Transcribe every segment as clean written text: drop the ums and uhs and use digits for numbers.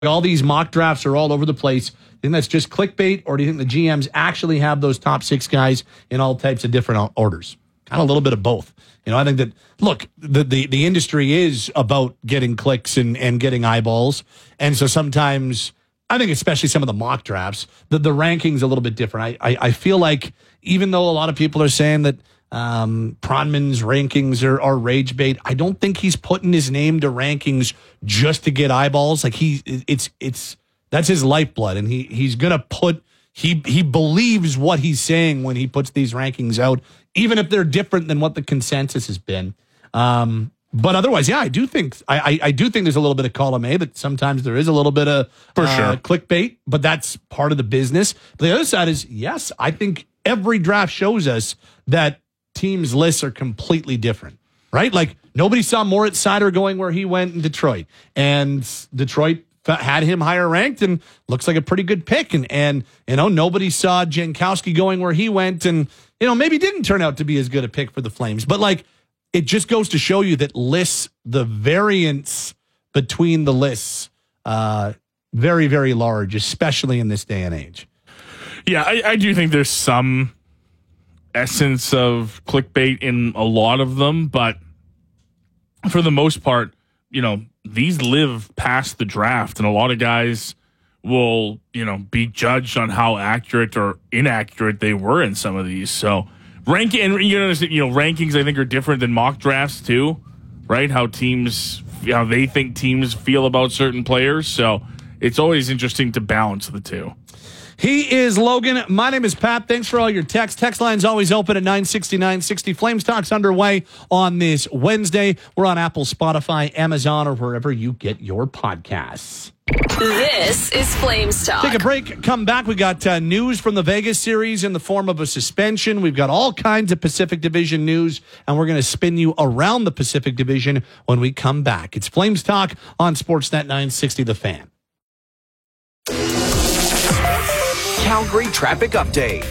All these mock drafts are all over the place. Do you think that's just clickbait, or do you think the GMs actually have those top 6 guys in all types of different orders? Kind of a little bit of both. I think that, look, the industry is about getting clicks and getting eyeballs. And so sometimes, I think especially some of the mock drafts, the ranking's a little bit different. I feel like even though a lot of people are saying that Pronman's rankings are rage bait, I don't think he's putting his name to rankings just to get eyeballs. Like that's his lifeblood, and he's gonna put he believes what he's saying when he puts these rankings out, even if they're different than what the consensus has been. But otherwise, yeah, I do think there's a little bit of column A, that sometimes there is a little bit of clickbait, but that's part of the business. But the other side is, yes, I think every draft shows us that teams' lists are completely different, right? Like, nobody saw Moritz Seider going where he went in Detroit, and Detroit had him higher ranked and looks like a pretty good pick. And nobody saw Jankowski going where he went, and maybe didn't turn out to be as good a pick for the Flames. But like, it just goes to show you that lists, the variance between the lists, very, very large, especially in this day and age. Yeah, I do think there's some essence of clickbait in a lot of them, but for the most part, these live past the draft, and a lot of guys will, be judged on how accurate or inaccurate they were in some of these. So rankings, I think, are different than mock drafts too, right? How they think teams feel about certain players. So it's always interesting to balance the two. He is Logan. My name is Pat. Thanks for all your texts. Text line's always open at 960-960. Flames Talk's underway on this Wednesday. We're on Apple, Spotify, Amazon, or wherever you get your podcasts. This is Flames Talk. Take a break. Come back. We got news from the Vegas series in the form of a suspension. We've got all kinds of Pacific Division news, and we're going to spin you around the Pacific Division when we come back. It's Flames Talk on Sportsnet 960 The Fan. Calgary traffic update.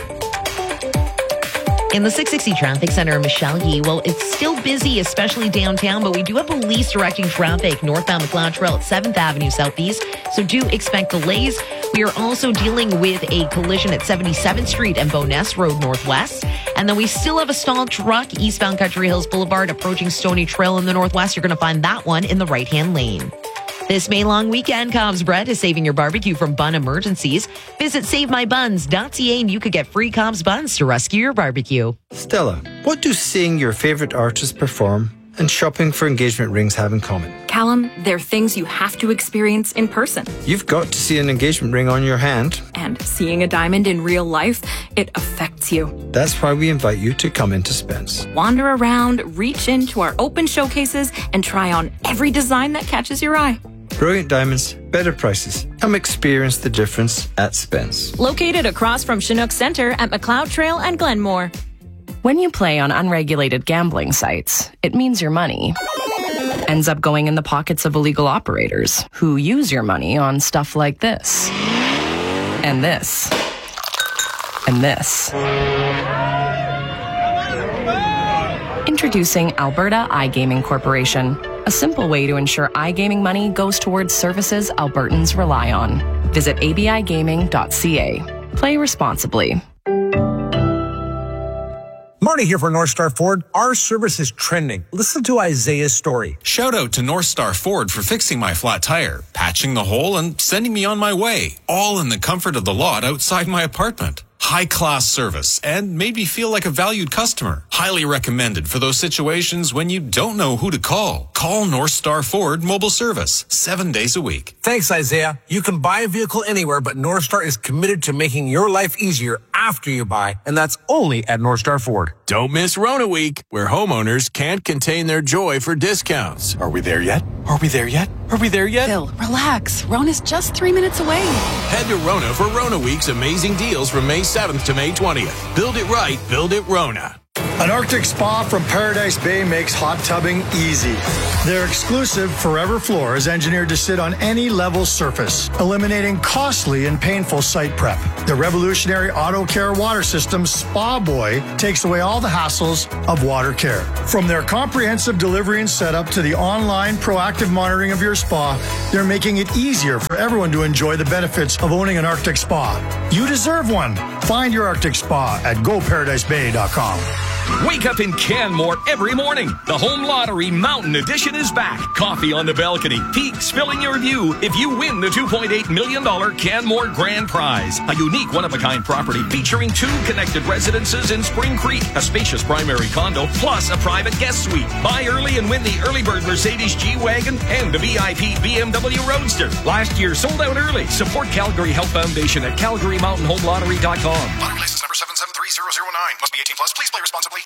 In the 660 Traffic Center, Michelle Yee. Well, it's still busy, especially downtown, but we do have police directing traffic northbound McLeod Trail at 7th Avenue Southeast, so do expect delays. We are also dealing with a collision at 77th Street and Boness Road Northwest. And then we still have a stalled truck eastbound Country Hills Boulevard approaching Stony Trail in the Northwest. You're going to find that one in the right-hand lane. This May long weekend, Cobb's Bread is saving your barbecue from bun emergencies. Visit SaveMyBuns.ca and you could get free Cobb's Buns to rescue your barbecue. Stella, what do seeing your favorite artists perform and shopping for engagement rings have in common? Callum, they're things you have to experience in person. You've got to see an engagement ring on your hand. And seeing a diamond in real life, it affects you. That's why we invite you to come into Spence. Wander around, reach into our open showcases, and try on every design that catches your eye. Brilliant diamonds, better prices. Come experience the difference at Spence. Located across from Chinook Center at McLeod Trail and Glenmore. When you play on unregulated gambling sites, it means your money ends up going in the pockets of illegal operators who use your money on stuff like this. And this. And this. Introducing Alberta iGaming Corporation, a simple way to ensure iGaming money goes towards services Albertans rely on. Visit abigaming.ca. Play responsibly. Marty here for North Star Ford. Our service is trending. Listen to Isaiah's story. Shout out to North Star Ford for fixing my flat tire, patching the hole, and sending me on my way. All in the comfort of the lot outside my apartment. High-class service and made me feel like a valued customer. Highly recommended for those situations when you don't know who to call. Call North Star Ford Mobile Service 7 days a week. Thanks, Isaiah. You can buy a vehicle anywhere, but North Star is committed to making your life easier after you buy, and that's only at North Star Ford. Don't miss Rona Week, where homeowners can't contain their joy for discounts. Are we there yet? Are we there yet? Are we there yet? Bill, relax. Rona's just 3 minutes away. Head to Rona for Rona Week's amazing deals from May 7th to May 20th. Build it right, build it Rona. An Arctic spa from Paradise Bay makes hot tubbing easy. Their exclusive Forever Floor is engineered to sit on any level surface, eliminating costly and painful site prep. The revolutionary Auto Care water system, Spa Boy, takes away all the hassles of water care. From their comprehensive delivery and setup to the online proactive monitoring of your spa, they're making it easier for everyone to enjoy the benefits of owning an Arctic spa. You deserve one. Find your Arctic spa at goparadisebay.com. Wake up in Canmore every morning. The Home Lottery Mountain Edition is back. Coffee on the balcony, peaks filling your view if you win the $2.8 million Canmore Grand Prize. A unique one-of-a-kind property featuring 2 connected residences in Spring Creek, a spacious primary condo, plus a private guest suite. Buy early and win the early bird Mercedes G-Wagon and the VIP BMW Roadster. Last year sold out early. Support Calgary Health Foundation at CalgaryMountainHomeLottery.com. Lottery license number 773009. Must be 18 plus. Please play responsibly.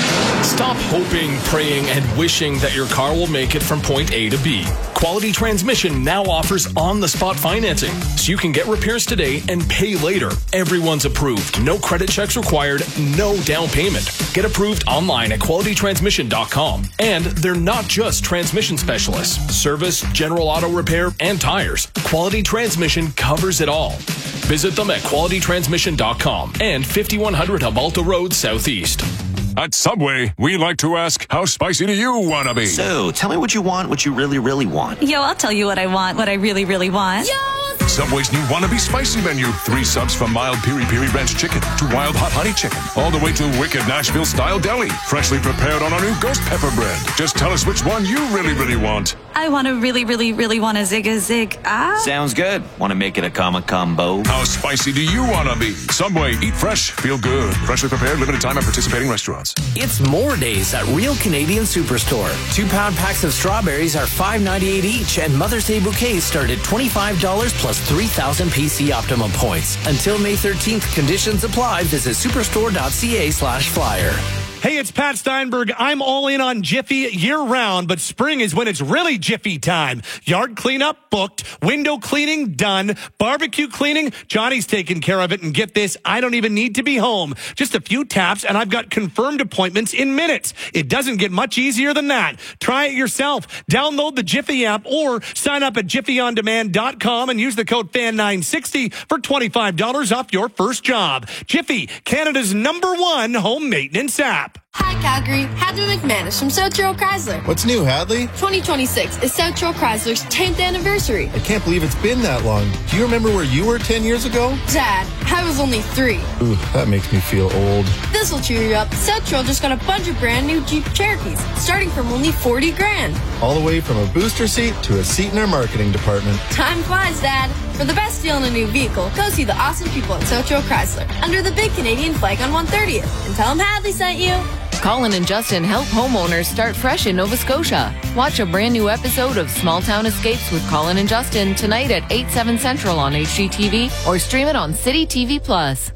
Stop hoping, praying, and wishing that your car will make it from point A to B. Quality Transmission now offers on-the-spot financing, so you can get repairs today and pay later. Everyone's approved. No credit checks required, no down payment. Get approved online at qualitytransmission.com. And they're not just transmission specialists. Service, general auto repair, and tires. Quality Transmission covers it all. Visit them at qualitytransmission.com and 5100 Hamalta Road Southeast. At Subway, we like to ask, how spicy do you want to be? So, tell me what you want, what you really, really want. Yo, I'll tell you what I want, what I really, really want. Yo! Subway's new Wannabe Spicy menu. 3 subs from mild piri-piri ranch chicken to wild hot honey chicken. All the way to wicked Nashville-style deli. Freshly prepared on our new ghost pepper bread. Just tell us which one you really, really want. I want to really, really, really want a zig. Sounds good. Want to make it a combo? How spicy do you want to be? Subway, eat fresh, feel good. Freshly prepared, limited time at participating restaurants. It's more days at Real Canadian Superstore. 2-pound packs of strawberries are $5.98 each, and Mother's Day bouquets start at $25 plus 3,000 PC Optimum points. Until May 13th, conditions apply. Visit superstore.ca/flyer. Hey, it's Pat Steinberg. I'm all in on Jiffy year-round, but spring is when it's really Jiffy time. Yard cleanup booked, window cleaning done, barbecue cleaning, Johnny's taking care of it, and get this, I don't even need to be home. Just a few taps, and I've got confirmed appointments in minutes. It doesn't get much easier than that. Try it yourself. Download the Jiffy app or sign up at jiffyondemand.com and use the code FAN960 for $25 off your first job. Jiffy, Canada's #1 home maintenance app. Hi, Calgary. Hadley McManus from South Shore Chrysler. What's new, Hadley? 2026 is South Shore Chrysler's 10th anniversary. I can't believe it's been that long. Do you remember where you were 10 years ago? Dad, I was only 3. Ooh, that makes me feel old. This'll cheer you up. South Shore just got a bunch of brand new Jeep Cherokees, starting from only $40,000. All the way from a booster seat to a seat in our marketing department. Time flies, Dad. For the best deal on a new vehicle, go see the awesome people at South Shore Chrysler under the big Canadian flag on 130th. And tell them Hadley sent you. Colin and Justin help homeowners start fresh in Nova Scotia. Watch a brand new episode of Small Town Escapes with Colin and Justin tonight at 8/7 Central on HGTV or stream it on City TV Plus.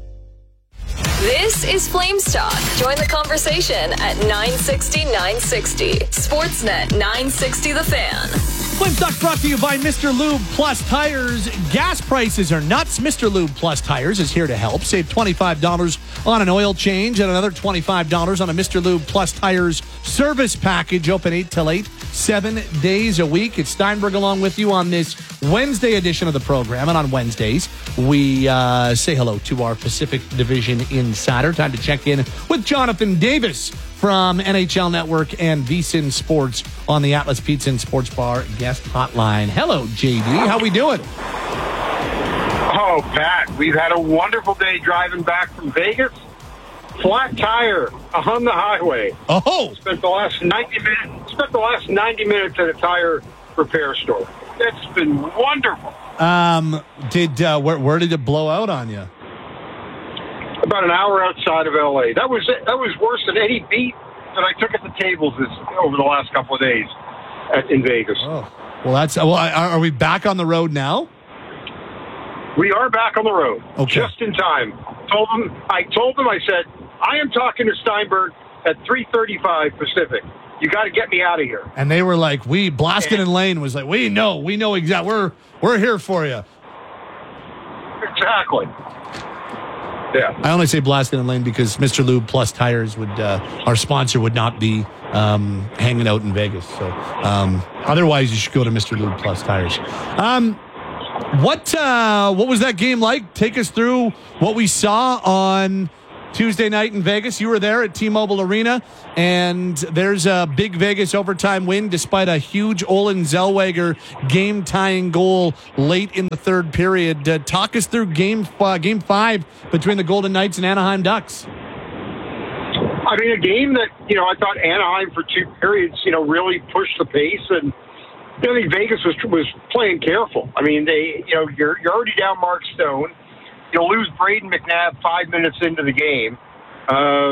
This is Flames Talk. Join the conversation at 960-960. Sportsnet 960 The Fan. Flames Talk brought to you by Mr. Lube Plus Tires. Gas prices are nuts. Mr. Lube Plus Tires is here to help. Save $25 on an oil change and another $25 on a Mr. Lube Plus Tires service package. Open 8 till 8, 7 days a week. It's Steinberg along with you on this Wednesday edition of the program. And on Wednesdays, we say hello to our Pacific Division insider. Time to check in with Jonathan Davis from NHL Network and VSiN Sports on the Atlas Pizza and Sports Bar guest hotline. Hello, JD. How we doing? Oh, Pat, we've had a wonderful day driving back from Vegas. Flat tire on the highway. Oh, spent the last 90 minutes at a tire repair store. It's been wonderful. Where did it blow out on you? About an hour outside of LA. That was worse than any beat that I took at the tables over the last couple of days in Vegas. Oh, well, are we back on the road now? We are back on the road. Okay. Just in time. I told them, I said, I am talking to Steinberg at 3:35 Pacific. You got to get me out of here. And they were like, Blaskin and Lane was like, we know exactly. We're here for you. Exactly. Yeah. I only say Blaskin and Lane because Mr. Lube plus tires would, our sponsor would not be hanging out in Vegas. So otherwise, you should go to Mr. Lube plus tires. What was that game like? Take us through what we saw on Tuesday night in Vegas. You were there at T-Mobile Arena, and there's a big Vegas overtime win despite a huge Olen Zellweger game-tying goal late in the third period. Talk us through game 5 between the Golden Knights and Anaheim Ducks. I mean, a game that, I thought Anaheim for 2 periods, really pushed the pace, and I think Vegas was playing careful. I mean, you're already down Mark Stone. You'll lose Brayden McNabb 5 minutes into the game. That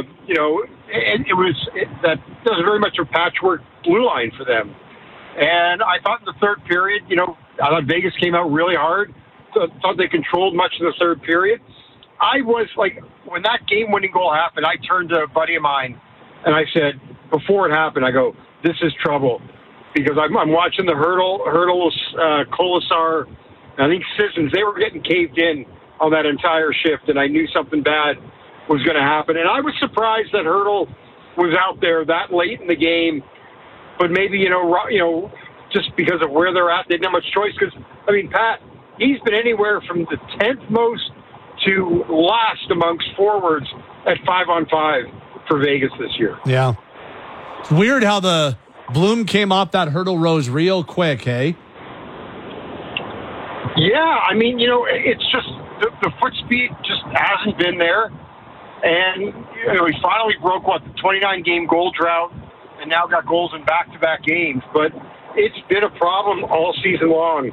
was very much a patchwork blue line for them. And I thought in the third period, I thought Vegas came out really hard. Thought they controlled much of the third period. I was like, when that game-winning goal happened, I turned to a buddy of mine and I said, before it happened, I go, this is trouble. Because I'm watching the Hurdles, Colasar, I think Sissons, they were getting caved in on that entire shift, and I knew something bad was going to happen. And I was surprised that Hurdle was out there that late in the game, but maybe, just because of where they're at, they didn't have much choice. Because, I mean, Pat, he's been anywhere from the 10th most to last amongst forwards at 5-on-5 for Vegas this year. Yeah. It's weird how the Bloom came off that Hurdle rose real quick, hey? Yeah, I mean, it's just the foot speed just hasn't been there. And, he finally broke, the 29-game goal drought and now got goals in back-to-back games. But it's been a problem all season long.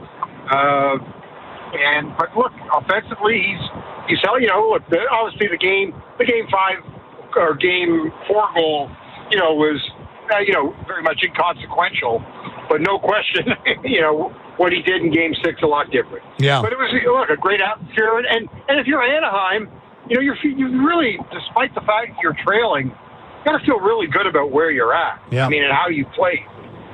But look, offensively, he's obviously the game 5 or game 4 goal, was, very much inconsequential. But no question, what he did in Game 6 a lot different. Yeah. But it was a great atmosphere, and if you're Anaheim, you really, despite the fact that you're trailing, you got to feel really good about where you're at. Yeah. I mean, and how you play.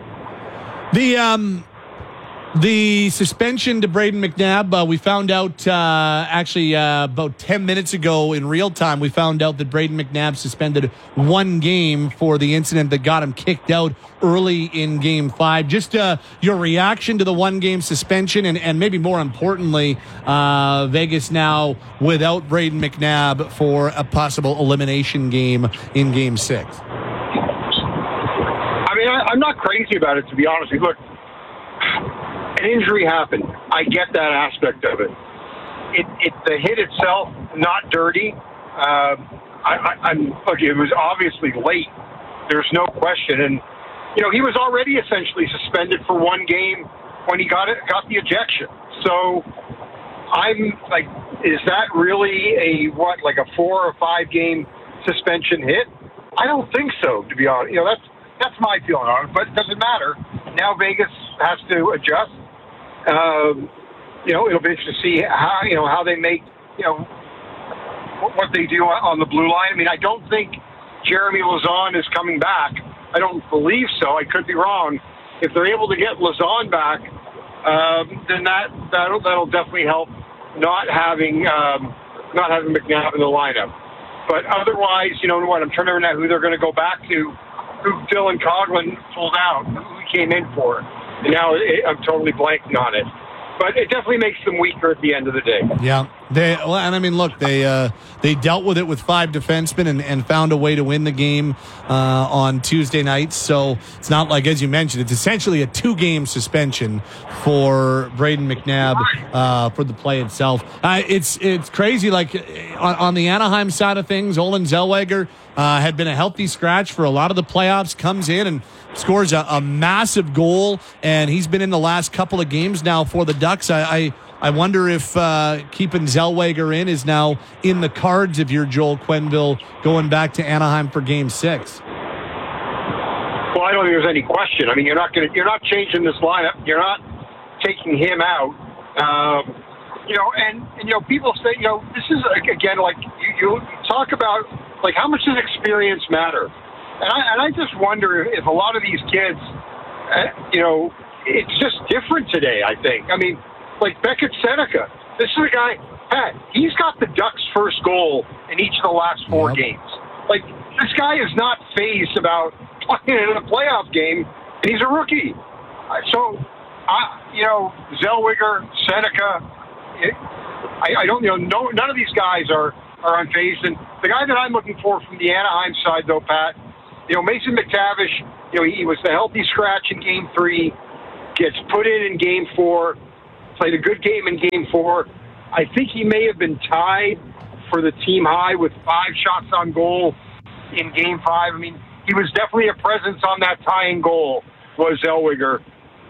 The suspension to Brayden McNabb, we found out about 10 minutes ago in real time, we found out that Brayden McNabb suspended 1 game for the incident that got him kicked out early in Game 5. Just your reaction to the 1-game suspension and maybe more importantly, Vegas now without Brayden McNabb for a possible elimination game in Game 6. I mean, I'm not crazy about it, to be honest with you. Look, an injury happened. I get that aspect of it. The hit itself, not dirty. It was obviously late. There's no question. And, he was already essentially suspended for 1 game when he got the ejection. So I'm like, is that really a 4 or 5 game suspension hit? I don't think so, to be honest. That's my feeling on it, but it doesn't matter. Now Vegas has to adjust. It'll be interesting to see how they make, what they do on the blue line. I mean, I don't think Jeremy Lauzon is coming back. I don't believe so. I could be wrong. If they're able to get Lauzon back, then that'll definitely help not having McNabb in the lineup. But otherwise, what? I'm trying to remember now who they're going to go back to. Who Dylan Coghlan pulled out, who he came in for. And now I'm totally blanking on it. But it definitely makes them weaker at the end of the day. Yeah. They dealt with it with 5 defensemen and found a way to win the game on Tuesday night. So it's not like, as you mentioned, it's essentially a 2-game suspension for Brayden McNabb for the play itself. It's crazy. Like on the Anaheim side of things, Olen Zellweger had been a healthy scratch for a lot of the playoffs, comes in and scores a massive goal, and he's been in the last couple of games now for the Ducks. I wonder if keeping Zellweger in is now in the cards if you're Joel Quenneville going back to Anaheim for Game 6. Well, I don't think there's any question. I mean, you're not changing this lineup. You're not taking him out. People say, this is again like you talk about like how much does experience matter? And I just wonder if a lot of these kids, it's just different today. I think. I mean, like Beckett Seneca. This is a guy, Pat, he's got the Ducks' first goal in each of the last 4 games. Like, this guy is not fazed about playing in a playoff game, and he's a rookie. So, Zellweger, Seneca, I don't, none of these guys are unfazed. And the guy that I'm looking for from the Anaheim side, though, Pat, Mason McTavish, he was the healthy scratch in Game 3, gets put in Game 4, played a good game in Game 4. I think he may have been tied for the team high with 5 shots on goal in Game 5. I mean, he was definitely a presence on that tying goal, was Zellweger.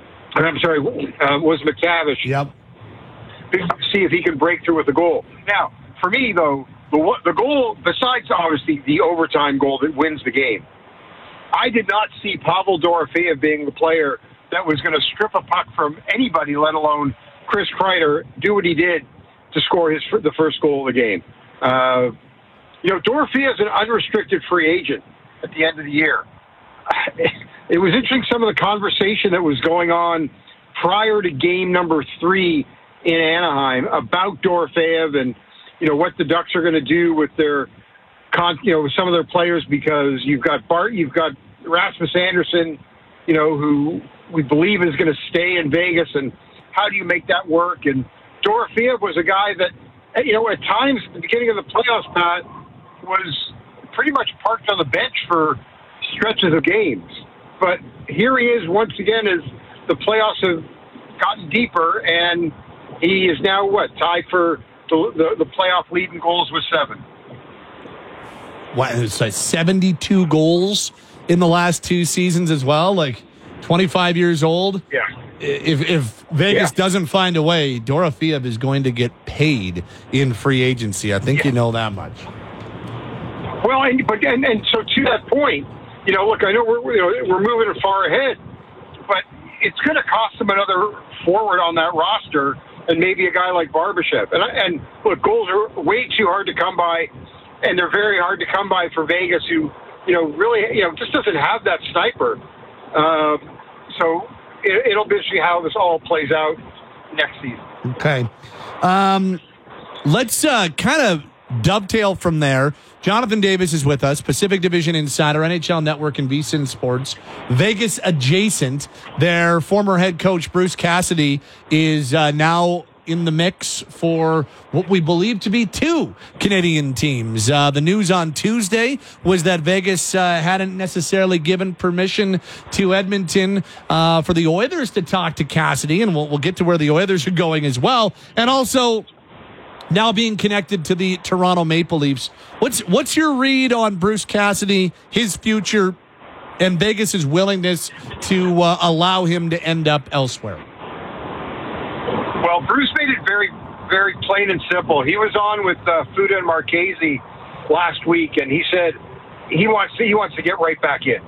Was McTavish. Yep. See if he can break through with the goal. Now, for me, though, the goal, besides obviously the overtime goal that wins the game, I did not see Pavel Dorofeyev being the player that was going to strip a puck from anybody, let alone Chris Kreider, do what he did to score the first goal of the game. Dorofeyev is an unrestricted free agent at the end of the year. It was interesting, some of the conversation that was going on prior to game number 3 in Anaheim about Dorofeyev and, what the Ducks are going to do with their, some of their players, because you've got Rasmus Anderson, who we believe is going to stay in Vegas, and how do you make that work? And Dorofeyev was a guy that, at times at the beginning of the playoffs, Pat, was pretty much parked on the bench for stretches of games. But here he is once again as the playoffs have gotten deeper, and he is now, tied for the playoff lead in goals with 7. What, it's like 72 goals in the last 2 seasons as well, like 25 years old. Yeah. If Vegas doesn't find a way, Dorofeyev is going to get paid in free agency. I think you know that much. Well, and so to that point, look, I know we're moving far ahead, but it's going to cost them another forward on that roster, and maybe a guy like Barbashev. And look, goals are way too hard to come by, and they're very hard to come by for Vegas, who really just doesn't have that sniper. So it'll be interesting how this all plays out next season. Okay, let's kind of dovetail from there. Jonathan Davis is with us, Pacific Division Insider, NHL Network, and VSiN Sports. Vegas adjacent. Their former head coach, Bruce Cassidy, is now in the mix for what we believe to be 2 Canadian teams. The news on Tuesday was that Vegas hadn't necessarily given permission to Edmonton for the Oilers to talk to Cassidy, and we'll get to where the Oilers are going as well. And also, now being connected to the Toronto Maple Leafs. What's your read on Bruce Cassidy, his future, and Vegas' willingness to allow him to end up elsewhere? Well, Bruce made it very, very plain and simple. He was on with Fuda and Marchese last week, and he said he wants to get right back in.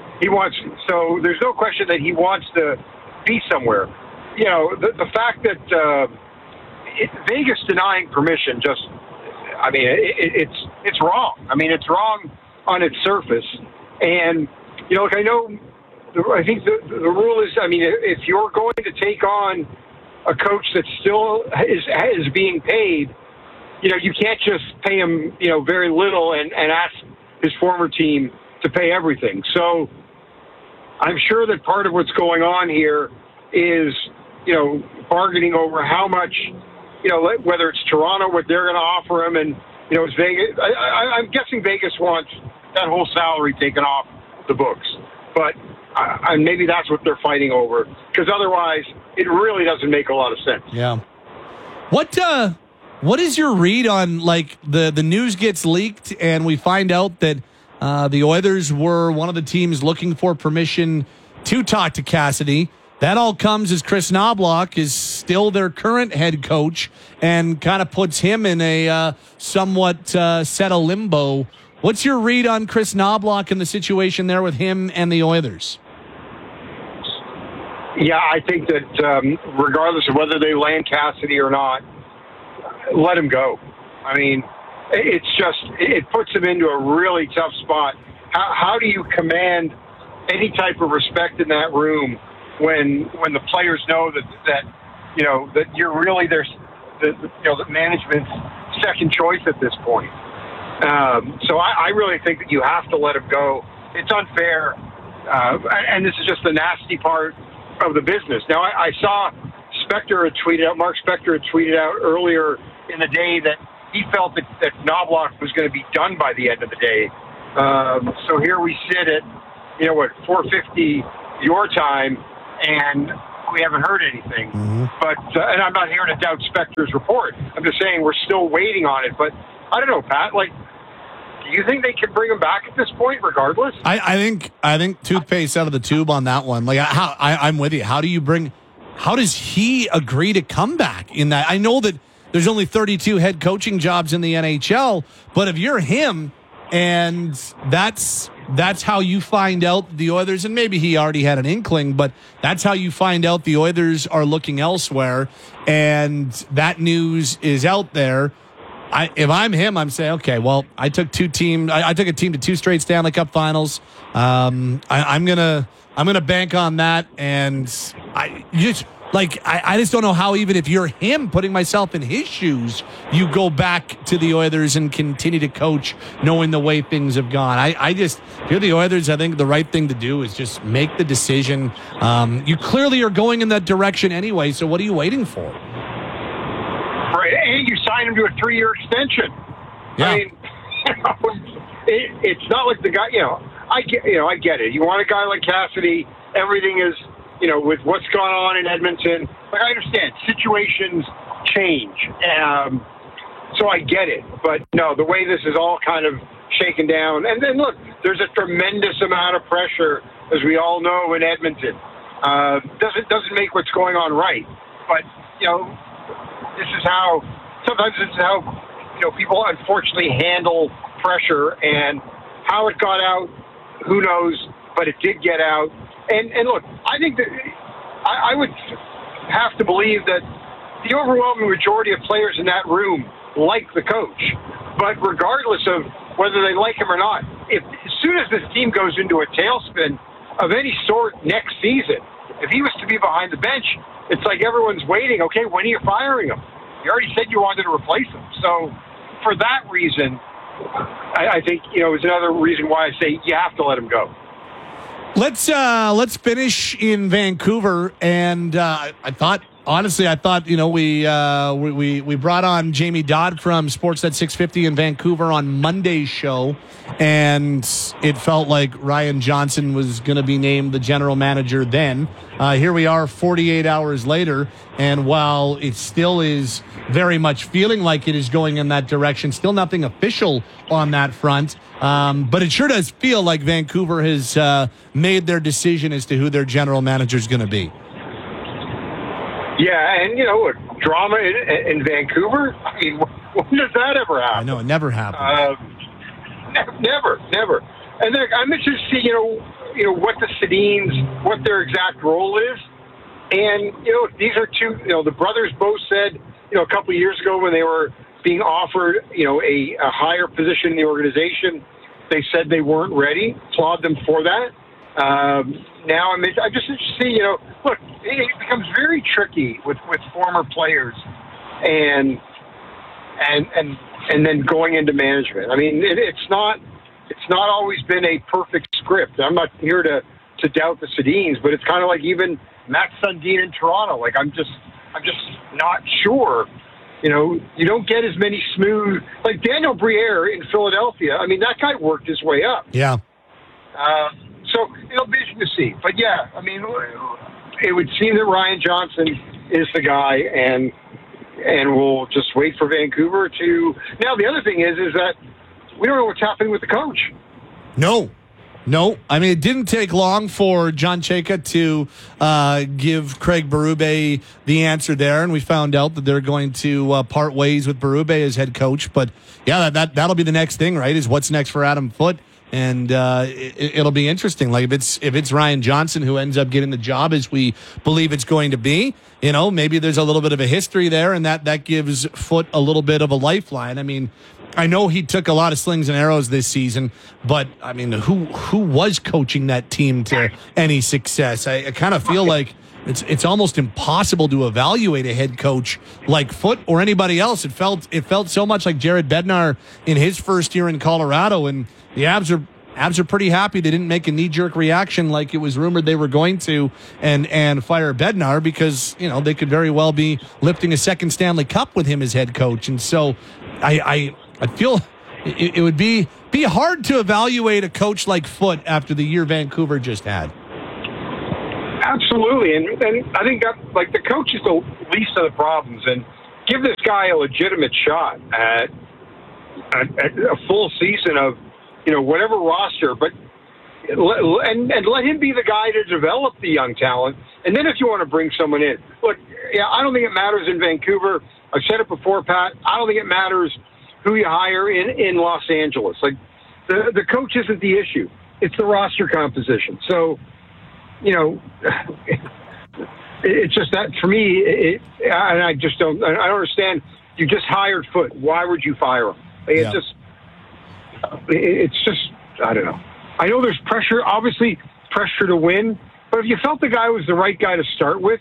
So there's no question that he wants to be somewhere. The fact that Vegas denying permission it's wrong. I mean, it's wrong on its surface. And, I think the rule is, if you're going to take on a coach that still is being paid, you can't just pay him, very little and ask his former team to pay everything. So I'm sure that part of what's going on here is, bargaining over how much, whether it's Toronto, what they're going to offer him, and, it's Vegas. I'm guessing Vegas wants that whole salary taken off the books. But maybe that's what they're fighting over, because otherwise it really doesn't make a lot of sense. Yeah. What is your read on, like, the news gets leaked and we find out that the Oilers were one of the teams looking for permission to talk to Cassidy? That all comes as Chris Knobloch is still their current head coach and kind of puts him in a somewhat set of limbo. What's your read on Chris Knobloch and the situation there with him and the Oilers? Yeah, I think that regardless of whether they land Cassidy or not, let him go. I mean, it puts him into a really tough spot. How do you command any type of respect in that room when the players know that that you're really the management's second choice at this point. So I really think that you have to let him go. It's unfair, and this is just the nasty part of the business. Now, I saw Mark Spector had tweeted out earlier in the day that he felt that Knobloch was going to be done by the end of the day. So here we sit at, 4:50 your time, and we haven't heard anything. Mm-hmm. But and I'm not here to doubt Spector's report. I'm just saying we're still waiting on it. But I don't know, Pat. Do you think they can bring him back at this point, regardless? I think toothpaste out of the tube on that one. I'm with you. How does he agree to come back in that? I know that there's only 32 head coaching jobs in the NHL, but if you're him, and that's how you find out the Oilers, and maybe he already had an inkling, but that's how you find out the Oilers are looking elsewhere, and that news is out there. If I'm him, I'm saying, okay, well, I took a team to 2 straight Stanley Cup Finals. I'm gonna bank on that, and I just don't know how, even if you're him, putting myself in his shoes, you go back to the Oilers and continue to coach knowing the way things have gone. If you're the Oilers, I think the right thing to do is just make the decision. You clearly are going in that direction anyway, so what are you waiting for? Right, and you sign him to a 3-year extension. Yeah. I mean, it's not like the guy, I get it. You want a guy like Cassidy, everything is, with what's going on in Edmonton. I understand situations change. So I get it. But no, the way this is all kind of shaken down. And then look, there's a tremendous amount of pressure, as we all know, in Edmonton. Doesn't make what's going on right. But, sometimes this is how, people unfortunately handle pressure, and how it got out, who knows, but it did get out. And look, I think that I would have to believe that the overwhelming majority of players in that room like the coach. But regardless of whether they like him or not, as soon as this team goes into a tailspin of any sort next season, if he was to be behind the bench, it's like everyone's waiting. Okay, when are you firing him? You already said you wanted to replace him. So for that reason, I think, is another reason why I say you have to let him go. Let's finish in Vancouver, and I thought we brought on Jamie Dodd from Sportsnet 650 in Vancouver on Monday's show, and it felt like Ryan Johnson was going to be named the general manager then. Here we are 48 hours later, and while it still is very much feeling like it is going in that direction, still nothing official on that front. But it sure does feel like Vancouver has made their decision as to who their general manager is going to be. Yeah, and drama in Vancouver. I mean, when does that ever happen? I know, it never happens. Never. And then I'm interested to see, what the Sedins, what their exact role is. And these are two. The brothers both said, a couple of years ago when they were being offered, a higher position in the organization, they said they weren't ready. Applaud them for that. Now I'm just interested to see, look, it becomes very tricky with former players and then going into management. I mean, it's not always been a perfect script. I'm not here to doubt the Sedins, but it's kind of like even Matt Sundin in Toronto. Like I'm just not sure. You don't get as many smooth, like Daniel Briere in Philadelphia. I mean, that guy worked his way up. Yeah. So it'll be interesting to see. But yeah, I mean, it would seem that Ryan Johnson is the guy, and we'll just wait for Vancouver to. Now the other thing is that we don't know what's happening with the coach. No. I mean, it didn't take long for John Chayka to give Craig Berube the answer there, and we found out that they're going to part ways with Berube as head coach. But yeah, that'll be the next thing, right? Is what's next for Adam Foote. And it'll be interesting. Like if it's Ryan Johnson who ends up getting the job as we believe it's going to be, maybe there's a little bit of a history there, and that gives Foote a little bit of a lifeline. I mean, I know he took a lot of slings and arrows this season, but I mean, who was coaching that team to any success? I kind of feel like it's almost impossible to evaluate a head coach like Foote or anybody else. It felt so much like Jared Bednar in his first year in Colorado, and the Avs are pretty happy they didn't make a knee-jerk reaction like it was rumored they were going to and fire Bednar, because they could very well be lifting a second Stanley Cup with him as head coach. And so I feel it would be hard to evaluate a coach like Foote after the year Vancouver just had. Absolutely, and I think that the coach is the least of the problems, and give this guy a legitimate shot at a full season of whatever roster, but let him be the guy to develop the young talent, and then if you want to bring someone in, look, I don't think it matters in Vancouver. I've said it before, Pat. I don't think it matters who you hire in Los Angeles. Like the coach isn't the issue; it's the roster composition. So. It's just that for me, and I don't understand. You just hired Foote. Why would you fire him? It's just, I don't know. I know there's pressure, obviously pressure to win, but if you felt the guy was the right guy to start with,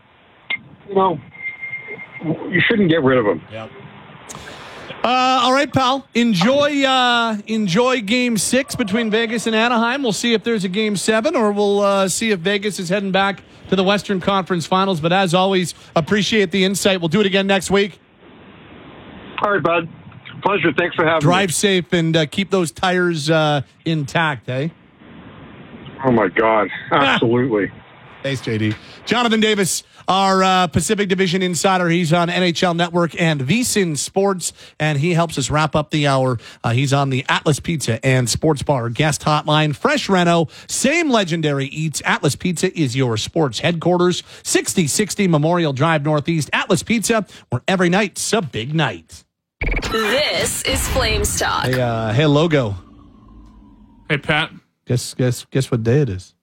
you shouldn't get rid of him. Yeah. All right, pal. Enjoy Game 6 between Vegas and Anaheim. We'll see if there's a Game 7, or we'll see if Vegas is heading back to the Western Conference Finals. But as always, appreciate the insight. We'll do it again next week. All right, bud. Pleasure. Thanks for having me. Drive safe and keep those tires intact, eh? Oh, my God. Absolutely. Thanks, JD. Jonathan Davis, our Pacific Division insider. He's on NHL Network and VSiN Sports, and he helps us wrap up the hour. He's on the Atlas Pizza and Sports Bar guest hotline. Fresh reno, same legendary eats. Atlas Pizza is your sports headquarters. 6060 Memorial Drive Northeast. Atlas Pizza, where every night's a big night. This is Flames Talk. Hey, Logo. Hey, Pat. Guess what day it is?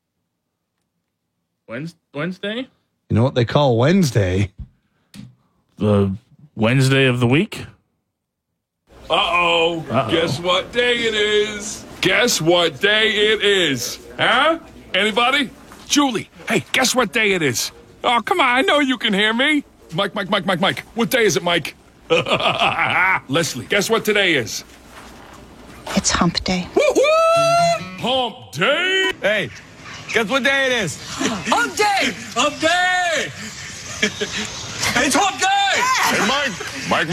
Wednesday? You know what they call Wednesday? The Wednesday of the week? Uh-oh. Guess what day it is? Guess what day it is? Huh? Anybody? Julie, hey, guess what day it is? Oh, come on, I know you can hear me. Mike. What day is it, Mike? Leslie, guess what today is? It's hump day. Hump day? Hey, guess what day it is? Hump day! Hump day! It's hump day! Hey, Mike.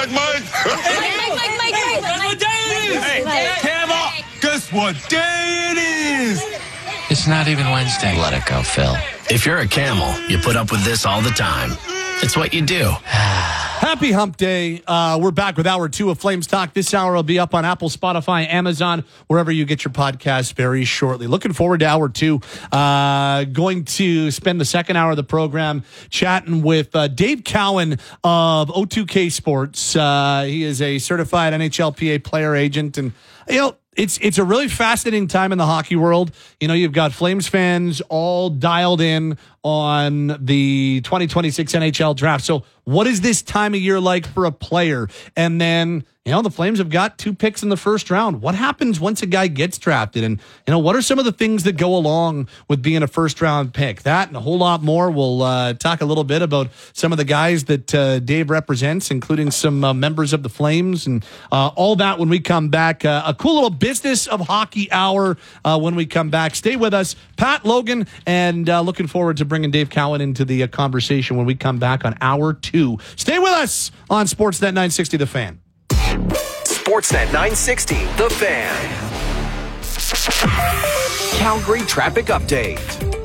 Guess what day it is? Hey, Tampa, guess what day it is? It's not even Wednesday. Let it go, Phil. If you're a camel, you put up with this all the time. It's what you do. Happy Hump Day. We're back with Hour 2 of Flames Talk. This hour will be up on Apple, Spotify, Amazon, wherever you get your podcasts very shortly. Looking forward to Hour 2. Going to spend the second hour of the program chatting with Dave Cowan of O2K Sports. He is a certified NHLPA player agent. And, it's a really fascinating time in the hockey world. You've got Flames fans all dialed in on the 2026 NHL draft. So what is this time of year like for a player? And then, the Flames have got 2 picks in the first round. What happens once a guy gets drafted? And, what are some of the things that go along with being a first round pick? That and a whole lot more. We'll talk a little bit about some of the guys that Dave represents, including some members of the Flames, and all that when we come back. A cool little business of hockey hour when we come back. Stay with us, Pat, Logan, and looking forward to bringing Dave Cowan into the conversation when we come back on Hour 2. Stay with us on Sportsnet 960 The Fan. Sportsnet 960 The Fan. Calgary traffic update.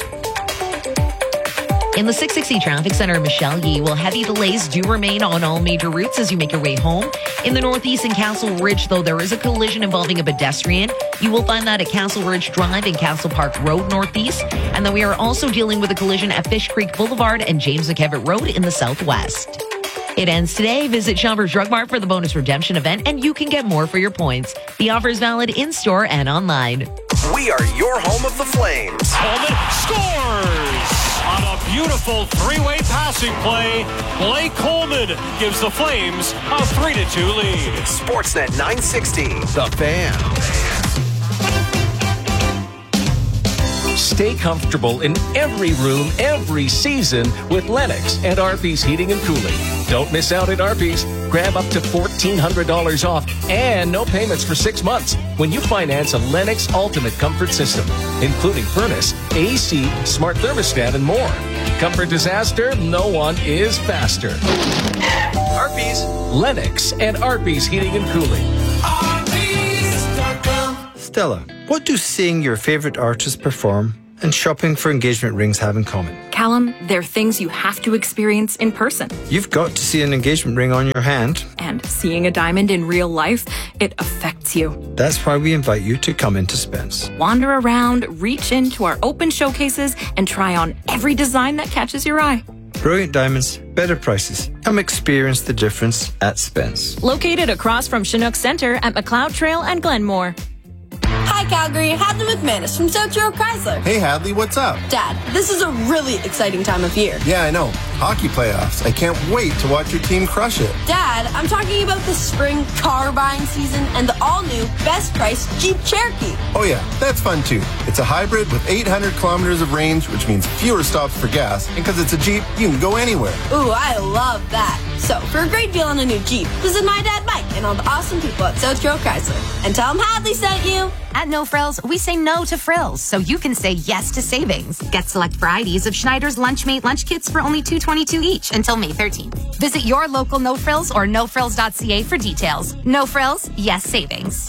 In the 660 Traffic Center, Michelle Yee, heavy delays do remain on all major routes as you make your way home. In the northeast and Castle Ridge, though, there is a collision involving a pedestrian. You will find that at Castle Ridge Drive and Castle Park Road northeast. And then we are also dealing with a collision at Fish Creek Boulevard and James McKevitt Road in the southwest. It ends today. Visit Shoppers Drug Mart for the bonus redemption event, and you can get more for your points. The offer is valid in-store and online. We are your home of the Flames. Coleman scores on a beautiful three-way passing play. Blake Coleman gives the Flames a 3-2 lead. Sportsnet 960, The Fan. Stay comfortable in every room, every season with Lennox and Arby's Heating and Cooling. Don't miss out at Arby's. Grab up to $1,400 off and no payments for 6 months when you finance a Lennox Ultimate Comfort System, including furnace, AC, smart thermostat, and more. Comfort disaster, no one is faster. Arby's, Lennox, and Arby's Heating and Cooling. Stella, what do seeing your favorite artist perform and shopping for engagement rings have in common? Callum, they're things you have to experience in person. You've got to see an engagement ring on your hand. And seeing a diamond in real life, it affects you. That's why we invite you to come into Spence. Wander around, reach into our open showcases, and try on every design that catches your eye. Brilliant diamonds, better prices. Come experience the difference at Spence. Located across from Chinook Center at McLeod Trail and Glenmore. Hi, Calgary. Hadley McManus from South Shore Chrysler. Hey, Hadley, what's up? Dad, this is a really exciting time of year. Yeah, I know. Hockey playoffs. I can't wait to watch your team crush it. Dad, I'm talking about the spring car buying season and the all-new best price Jeep Cherokee. Oh, yeah, that's fun, too. It's a hybrid with 800 kilometers of range, which means fewer stops for gas. And because it's a Jeep, you can go anywhere. Ooh, I love that. So, for a great deal on a new Jeep, visit my dad Mike and all the awesome people at South Shore Chrysler. And tell them Hadley sent you. At No Frills, we say no to frills, so you can say yes to savings. Get select varieties of Schneider's Lunchmate lunch kits for only $2.22 each until May 13th. Visit your local No Frills or nofrills.ca for details. No Frills, yes savings.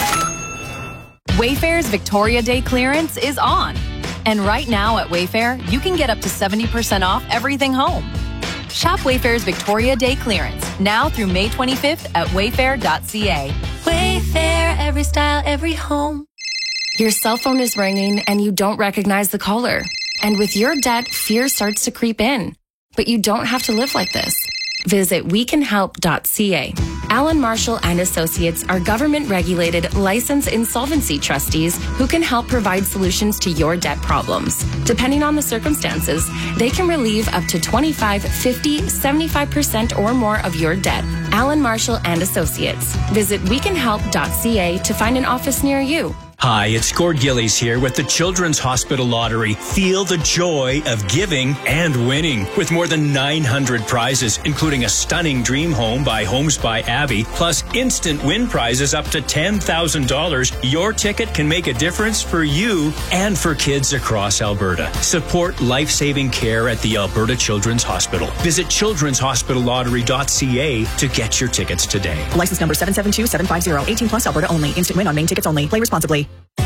Wayfair's Victoria Day clearance is on. And right now at Wayfair, you can get up to 70% off everything home. Shop Wayfair's Victoria Day clearance now through May 25th at wayfair.ca. Wayfair, every style, every home. Your cell phone is ringing and you don't recognize the caller. And with your debt, fear starts to creep in. But you don't have to live like this. Visit wecanhelp.ca. Alan Marshall and Associates are government-regulated, licensed insolvency trustees who can help provide solutions to your debt problems. Depending on the circumstances, they can relieve up to 25, 50, 75% or more of your debt. Alan Marshall and Associates. Visit wecanhelp.ca to find an office near you. Hi, it's Gord Gillies here with the Children's Hospital Lottery. Feel the joy of giving and winning with more than 900 prizes, including a stunning dream home by Homes by Abby, plus instant win prizes up to $10,000. Your ticket can make a difference for you and for kids across Alberta. Support life-saving care at the Alberta Children's Hospital. Visit childrenshospitallottery.ca to get your tickets today. License number 772750. 18 plus Alberta only. Instant win on main tickets only. Play responsibly.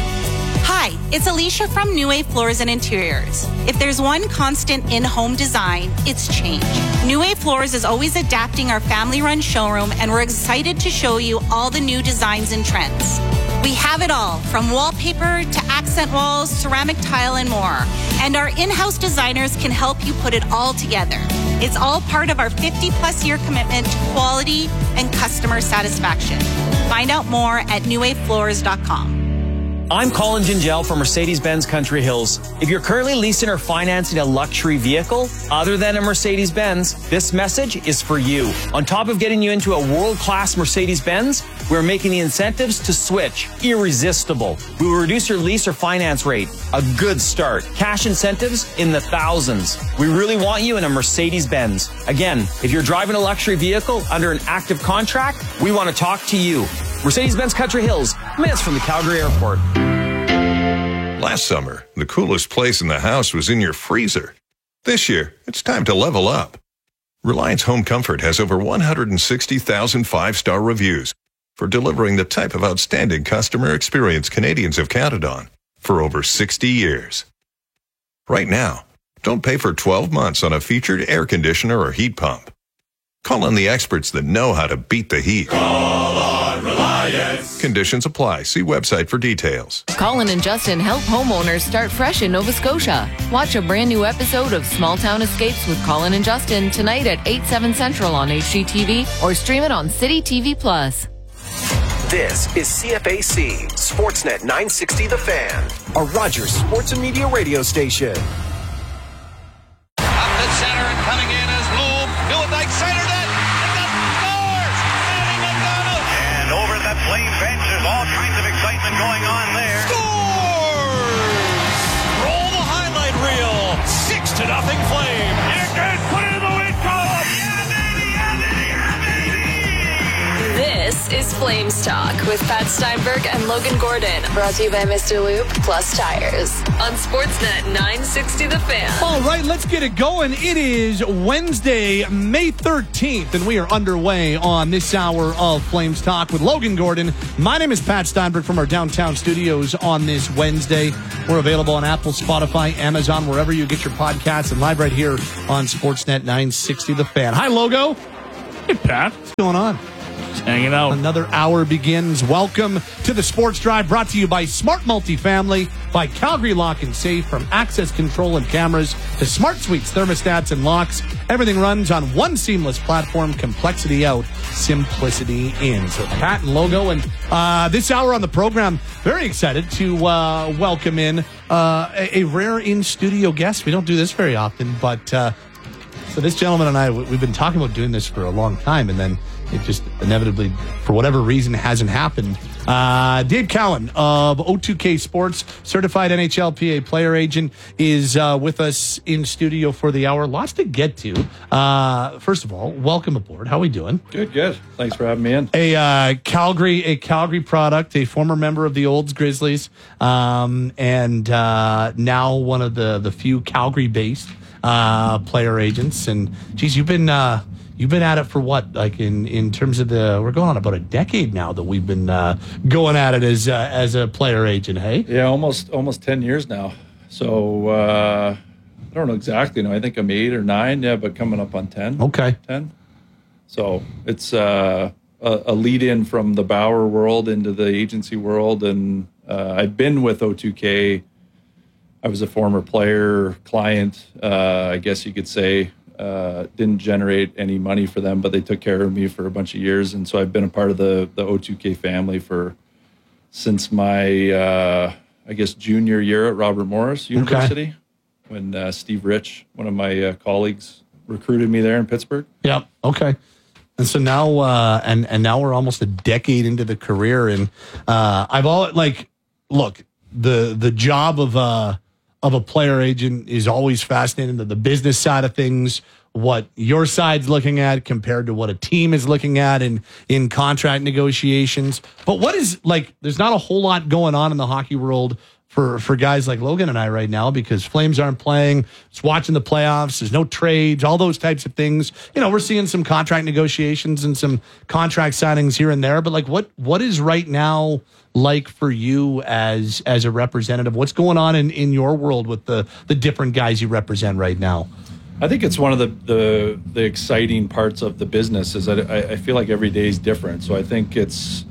Hi, it's Alicia from New Wave Floors and Interiors. If there's one constant in-home design, it's change. New Wave Floors is always adapting our family-run showroom, and we're excited to show you all the new designs and trends. We have it all, from wallpaper to accent walls, ceramic tile, and more. And our in-house designers can help you put it all together. It's all part of our 50-plus year commitment to quality and customer satisfaction. Find out more at newwavefloors.com. I'm Colin Gingell from Mercedes-Benz Country Hills. If you're currently leasing or financing a luxury vehicle other than a Mercedes-Benz, this message is for you. On top of getting you into a world-class Mercedes-Benz, we're making the incentives to switch irresistible. We will reduce your lease or finance rate. A good start. Cash incentives in the thousands. We really want you in a Mercedes-Benz. Again, if you're driving a luxury vehicle under an active contract, we want to talk to you. Mercedes-Benz Country Hills, minutes from the Calgary Airport. Last summer, the coolest place in the house was in your freezer. This year, it's time to level up. Reliance Home Comfort has over 160,000 five-star reviews for delivering the type of outstanding customer experience Canadians have counted on for over 60 years. Right now, don't pay for 12 months on a featured air conditioner or heat pump. Call on the experts that know how to beat the heat. Call on Reliance. Conditions apply. See website for details. Colin and Justin help homeowners start fresh in Nova Scotia. Watch a brand new episode of Small Town Escapes with Colin and Justin tonight at 8/7 Central on HGTV or stream it on City TV Plus. This is CFAC, Sportsnet 960 The Fan, a Rogers Sports and Media radio station. Up the center and coming in is Bloom. Newendike centered it. Scores! Manning McDonald. And over that Flame bench, there's all kinds of excitement going on there. Scores! Roll Flames Talk with Pat Steinberg and Logan Gordon. Brought to you by Mr. Lube Plus Tires on Sportsnet 960 The Fan. All right, let's get it going. It is Wednesday, May 13th, and we are underway on this hour of Flames Talk with Logan Gordon. My name is Pat Steinberg from our downtown studios on this Wednesday. We're available on Apple, Spotify, Amazon, wherever you get your podcasts, and live right here on Sportsnet 960 The Fan. Hi, Logo. Hey, Pat. What's going on? Just hanging out. Another hour begins. Welcome to the Sports Drive, brought to you by Smart Multifamily, by Calgary Lock and Safe, from access control and cameras to smart suites, thermostats, and locks. Everything runs on one seamless platform. Complexity out, simplicity in. So Pat and Logo, and this hour on the program, very excited to welcome in a rare in-studio guest. We don't do this very often, but so this gentleman and I, we've been talking about doing this for a long time, and then it just inevitably, for whatever reason, hasn't happened. Dave Cowan of O2K Sports, certified NHLPA player agent, is with us in studio for the hour. Lots to get to. First of all, welcome aboard. How are we doing? Good. Thanks for having me in. A Calgary product, a former member of the Olds Grizzlies, and now one of the few Calgary-based player agents. And geez, you've been at it for what, like in terms of we're going on about a decade now that we've been going at it as a player agent. Hey, yeah, almost 10 years now. So I don't know exactly. No, I think I'm 8 or 9. Yeah, but coming up on 10. Okay, 10. So it's a lead in from the Bauer world into the agency world, and I've been with O2K. I was a former player, client, I guess you could say. Didn't generate any money for them, but they took care of me for a bunch of years. And so I've been a part of the O2K family since my, I guess, junior year at Robert Morris University, when Steve Rich, one of my colleagues, recruited me there in Pittsburgh. Yep. Okay. And so now, and now we're almost a decade into the career. And look, the job of a player agent is always fascinating, to the business side of things, what your side's looking at compared to what a team is looking at in contract negotiations. But there's not a whole lot going on in the hockey world for guys like Logan and I right now, because Flames aren't playing. It's watching the playoffs. There's no trades, all those types of things. We're seeing some contract negotiations and some contract signings here and there. But what is right now like for you as a representative? What's going on in your world with the different guys you represent right now? I think it's one of the exciting parts of the business is that I feel like every day is different. So I think it's,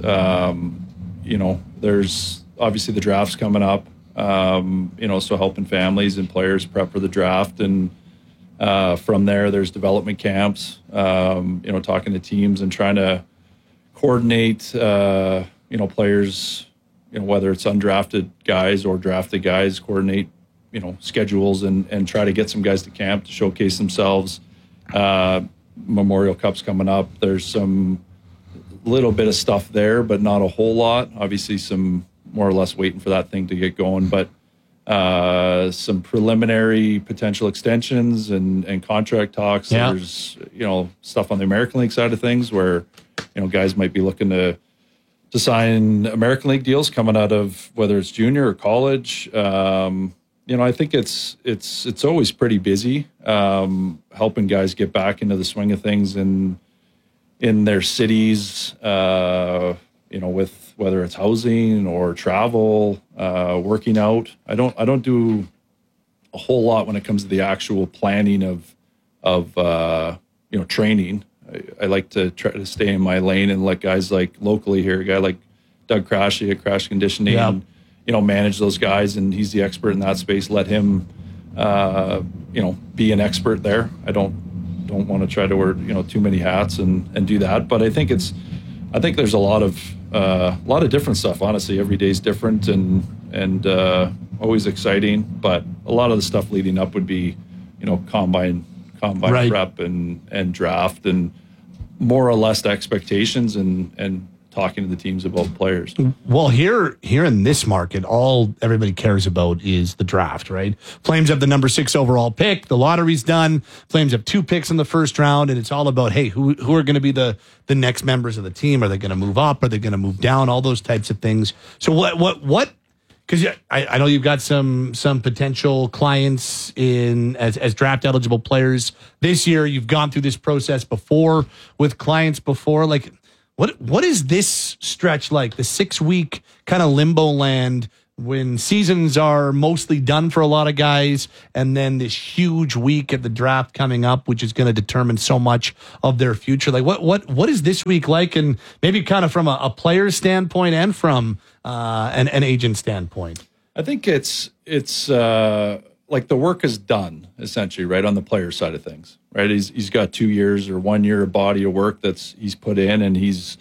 there's obviously the draft's coming up, so helping families and players prep for the draft. And from there's development camps, talking to teams and trying to coordinate, players, whether it's undrafted guys or drafted guys, coordinate, schedules and try to get some guys to camp to showcase themselves. Memorial Cup's coming up. There's some little bit of stuff there, but not a whole lot. Obviously, some more or less waiting for that thing to get going, but some preliminary potential extensions and contract talks. Yeah. There's, stuff on the American League side of things where, guys might be looking to sign American League deals coming out of whether it's junior or college. I think it's always pretty busy, helping guys get back into the swing of things in their cities, with whether it's housing or travel, working out. I don't do a whole lot when it comes to the actual planning of training. I like to try to stay in my lane and let guys like locally here, a guy like Doug Crashy at Crash Conditioning, yeah, manage those guys, and he's the expert in that space. Let him, be an expert there. I don't want to try to wear too many hats and do that. But I think there's a lot of different stuff. Honestly, every day's different and always exciting. But a lot of the stuff leading up would be, combine right, prep and draft and more or less the expectations and talking to the teams about players. Well, here in this market, all everybody cares about is the draft, right? Flames have the number 6 overall pick. The lottery's done. Flames have 2 picks in the first round, and it's all about, hey, who are going to be the next members of the team? Are they going to move up? Are they going to move down? All those types of things. So what? Because I know you've got some potential clients in as draft eligible players this year. You've gone through this process before with clients before. Like, what is this stretch like? The 6-week kind of limbo land when seasons are mostly done for a lot of guys, and then this huge week at the draft coming up, which is going to determine so much of their future. Like, what is this week like? And maybe kind of from a player's standpoint and from an agent standpoint. I think it's like the work is done essentially, right, on the player side of things, right? He's got 2 years or 1 year of body of work he's put in, and he's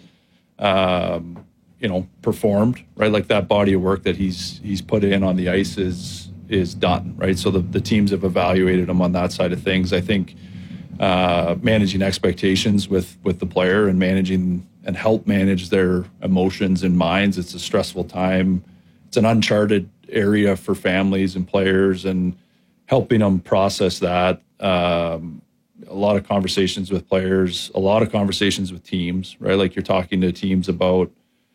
performed, right? Like that body of work that he's put in on the ice is done, right? So the teams have evaluated him on that side of things. I think managing expectations with the player and help manage their emotions and minds. It's a stressful time. It's an uncharted area for families and players, and helping them process that. A lot of conversations with players, a lot of conversations with teams, right? Like you're talking to teams about,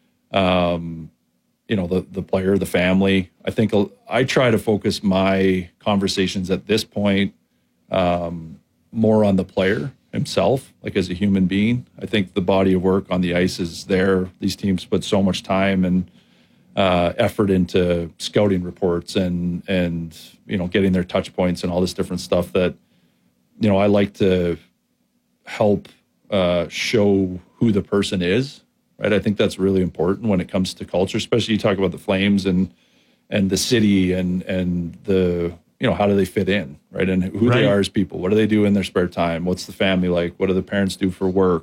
the player, the family. I think I try to focus my conversations at this point more on the player himself, like as a human being. I think the body of work on the ice is there. These teams put so much time and effort into scouting reports and getting their touch points and all this different stuff that, I like to help show who the person is, right? I think that's really important when it comes to culture, especially you talk about the Flames and the city and the, how do they fit in, right? And who they are as people. What do they do in their spare time? What's the family like? What do the parents do for work?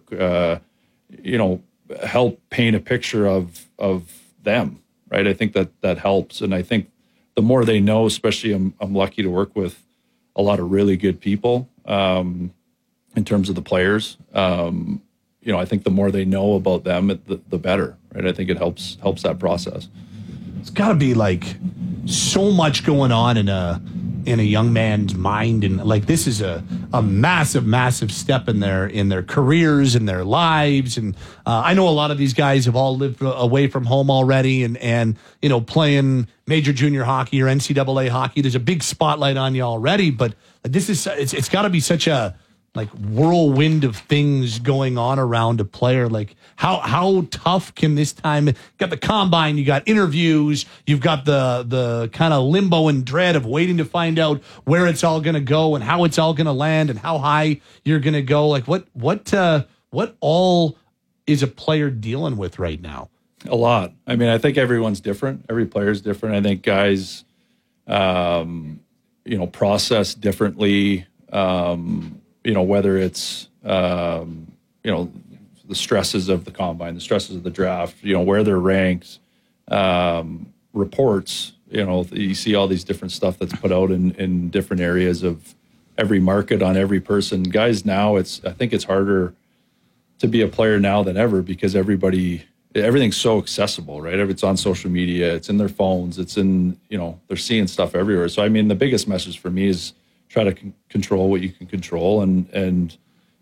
Help paint a picture of them, right? I think that helps. And I think the more they know, especially I'm lucky to work with a lot of really good people in terms of the players. I think the more they know about them, the better, right? I think it helps that process. It's got to be like so much going on in a young man's mind, and like this is a massive step in their careers and their lives. And I know a lot of these guys have all lived away from home already, and playing major junior hockey or NCAA hockey. There's a big spotlight on you already, but this is it's got to be such a like whirlwind of things going on around a player. Like how tough can this time? You got the combine, you got interviews, you've got the kind of limbo and dread of waiting to find out where it's all going to go and how it's all going to land and how high you're going to go. Like what all is a player dealing with right now? A lot. I mean, I think everyone's different. Every player's different. I think guys, process differently. Whether it's, the stresses of the combine, the stresses of the draft, where they're ranked, reports, you see all these different stuff that's put out in different areas of every market on every person. Guys, now I think it's harder to be a player now than ever because everything's so accessible, right? It's on social media, it's in their phones, it's in, they're seeing stuff everywhere. So, I mean, the biggest message for me is try to control what you can control. And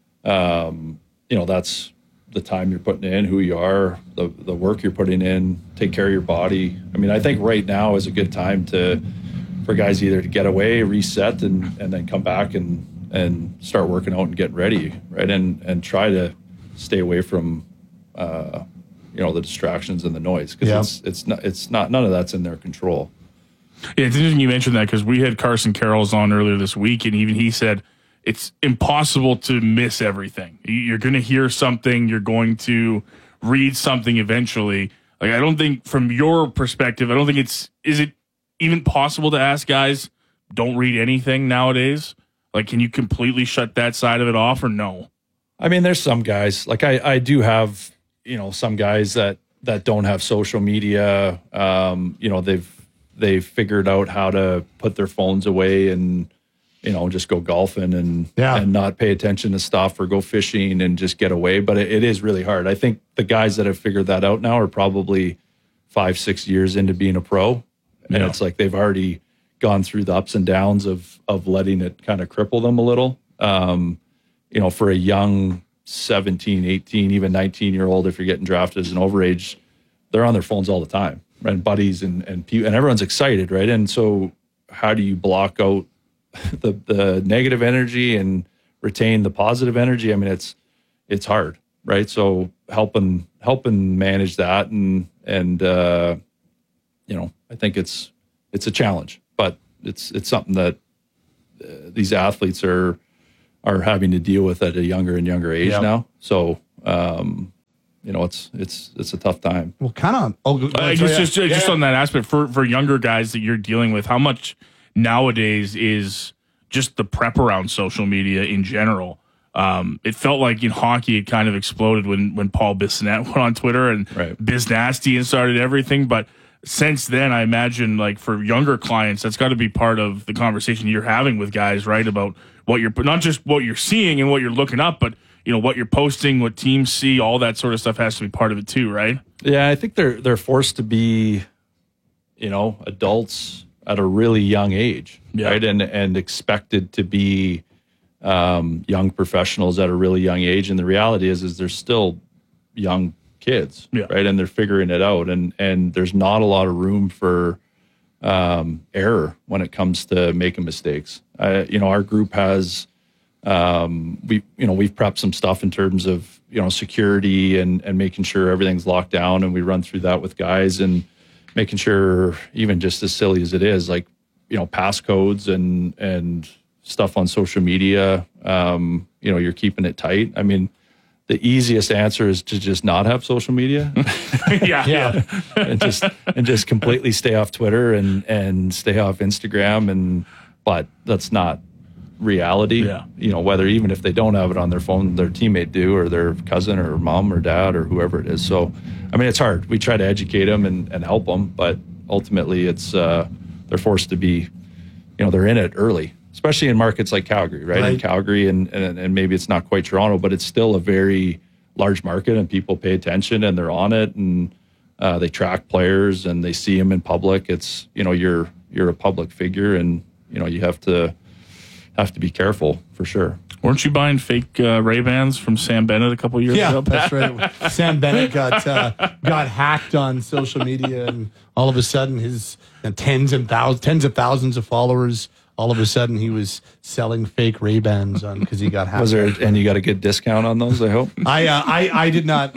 that's the time you're putting in, who you are, the work you're putting in, take care of your body. I mean, I think right now is a good time for guys either to get away, reset, and then come back and start working out and getting ready, right? And try to stay away from, the distractions and the noise because it's not none of that's in their control. Yeah, it's interesting you mentioned that because we had Carson Carrolls on earlier this week, and even he said it's impossible to miss everything. You're going to hear something, you're going to read something eventually. Like, I don't think, from your perspective, is it even possible to ask guys, don't read anything nowadays? Like, can you completely shut that side of it off or no? I mean, there's some guys, like I do have, some guys that don't have social media, they've figured out how to put their phones away and just go golfing and not pay attention to stuff or go fishing and just get away. But it is really hard. I think the guys that have figured that out now are probably 5-6 years into being a pro. And it's like they've already gone through the ups and downs of letting it kind of cripple them a little. For a young 17, 18, even 19-year-old, if you're getting drafted as an overage, they're on their phones all the time, right? And buddies and everyone's excited, right? And so how do you block out the negative energy and retain the positive energy? I mean, it's hard, right? So helping manage that and I think it's a challenge, but it's something that these athletes are having to deal with at a younger and younger age now. So it's a tough time. Well, kind of. I guess just on that aspect for younger guys that you're dealing with, how much nowadays is just the prep around social media in general? It felt like in hockey it kind of exploded when Paul Bissonnette went on Twitter and Biz Nasty and started everything. But since then, I imagine like for younger clients, that's got to be part of the conversation you're having with guys, right? About what you're, not just what you're seeing and what you're looking up, but what you're posting, what teams see, all that sort of stuff has to be part of it too, right? Yeah, I think they're forced to be, adults at a really young age, right? And expected to be young professionals at a really young age. And the reality is they're still young kids, right? And they're figuring it out. And there's not a lot of room for error when it comes to making mistakes. Our group has, we've prepped some stuff in terms of, security and making sure everything's locked down. And we run through that with guys and making sure, even just as silly as it is, like, passcodes and stuff on social media, you're keeping it tight. I mean, the easiest answer is to just not have social media. and just completely stay off Twitter and stay off Instagram. But that's not reality. Whether even if they don't have it on their phone, their teammate do, or their cousin or mom or dad or whoever it is. So, I mean, it's hard. We try to educate them and help them, but ultimately it's they're forced to be, they're in it early. Especially in markets like Calgary, right? In Calgary, and maybe it's not quite Toronto, but it's still a very large market, and people pay attention and they're on it, and they track players and they see them in public. It's you're a public figure, and you have to be careful for sure. Weren't you buying fake Ray-Bans from Sam Bennett a couple years ago? Yeah, that's right. Sam Bennett got hacked on social media, and all of a sudden his tens of thousands of followers. All of a sudden, he was selling fake Ray-Bans because he got hacked. And you got a good discount on those, I hope. I did not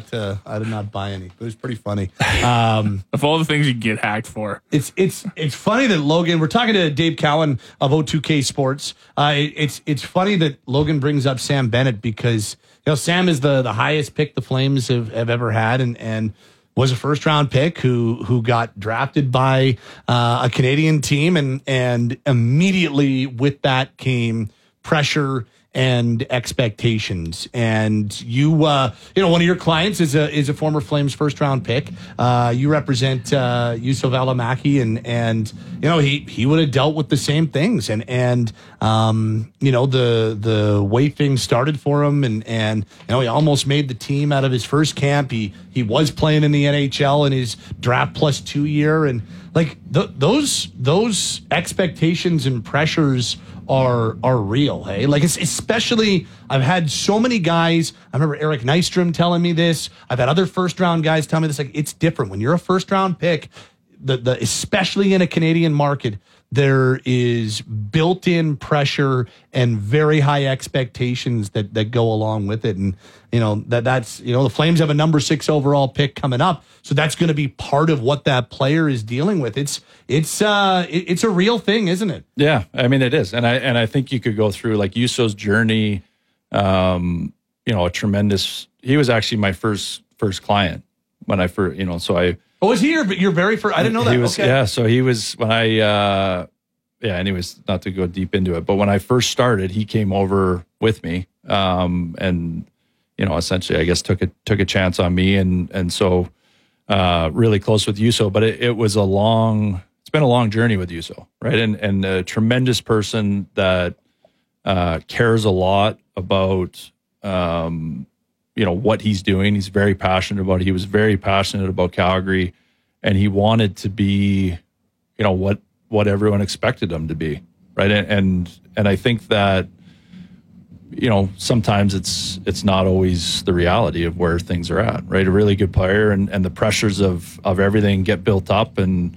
buy any. It was pretty funny. Of all the things you get hacked for, it's funny that Logan. We're talking to Dave Cowan of O2K Sports. It's funny that Logan brings up Sam Bennett because Sam is the highest pick the Flames have ever had, and was a first-round pick who got drafted by a Canadian team, and immediately with that came pressure and expectations. And you, one of your clients is a former Flames first-round pick. You represent Juuso Valimaki, and he would have dealt with the same things. And the way things started for him, and he almost made the team out of his first camp. He was playing in the NHL in his draft plus 2 year, and like those expectations and pressures are real. Hey, like especially I've had so many guys. I remember Eric Nystrom telling me this. I've had other first round guys tell me this. Like, it's different when you're a first round pick. Especially in a Canadian market, there is built-in pressure and very high expectations that go along with it. And that's the Flames have a number 6 overall pick coming up, so that's going to be part of what that player is dealing with. It's a real thing, isn't it? Yeah, I mean it is, and I think you could go through like Juuso's journey. A tremendous. He was actually my first client when I first. So I. Oh, was he your very first? I didn't know that. He was, okay. Yeah, so he was when I, anyways, not to go deep into it, but when I first started, he came over with me, and essentially, I guess took a chance on me, and so really close with Juuso. But it's been a long journey with Juuso, right? And a tremendous person that cares a lot about, what he's doing. He's very passionate about it. He was very passionate about Calgary, and he wanted to be, what everyone expected him to be, right? And I think that, sometimes it's not always the reality of where things are at, right? A really good player and the pressures of everything get built up, and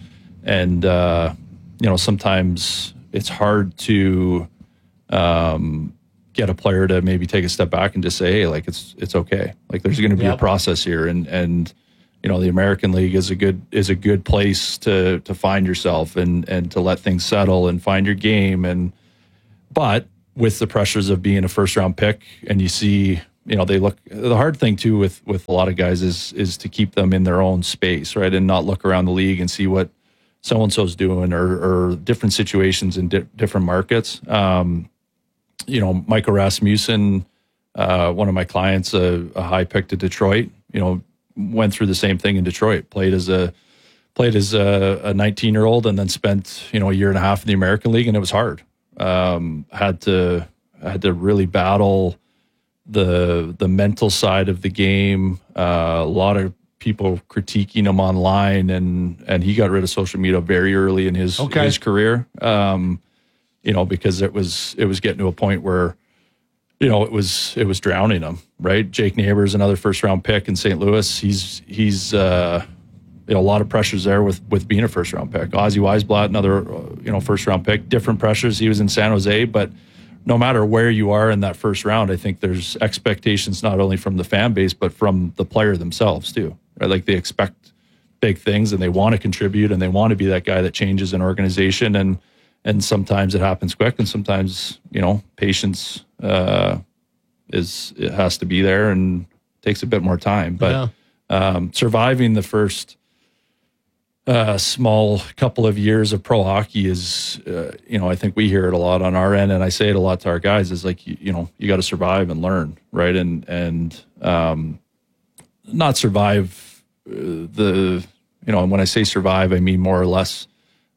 sometimes it's hard to get a player to maybe take a step back and just say, hey, like it's okay. Like there's going to be a process here, and the American League is a good place to find yourself and to let things settle and find your game, but with the pressures of being a first round pick, and you see, the hard thing too with a lot of guys is to keep them in their own space, right? And not look around the league and see what so-and-so's doing or different situations in different markets. Michael Rasmussen, one of my clients, a high pick to Detroit, went through the same thing in Detroit, played as a 19-year-old and then spent, a year and a half in the American League, and it was hard. Had to really battle the mental side of the game. A lot of people critiquing him online, and he got rid of social media very early in his career. Because it was getting to a point where, it was drowning him, right? Jake Neighbors, another first round pick in St. Louis. He's a lot of pressures there with being a first round pick. Ozzy Weisblatt, another first round pick, different pressures. He was in San Jose, but no matter where you are in that first round, I think there's expectations not only from the fan base but from the player themselves too. Right? Like they expect big things and they want to contribute and they want to be that guy that changes an organization, and sometimes it happens quick, and sometimes patience it has to be there and takes a bit more time. But surviving the first small couple of years of pro hockey is, I think we hear it a lot on our end, and I say it a lot to our guys, is like, you got to survive and learn, right? And not survive and when I say survive, I mean more or less,